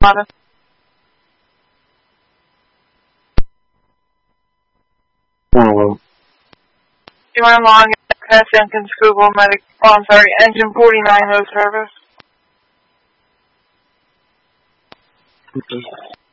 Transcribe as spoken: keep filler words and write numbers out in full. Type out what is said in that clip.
eleven. Oh, You want to log in past Jenkins Google Medic, oh I'm sorry, Engine forty-nine, no service. okay.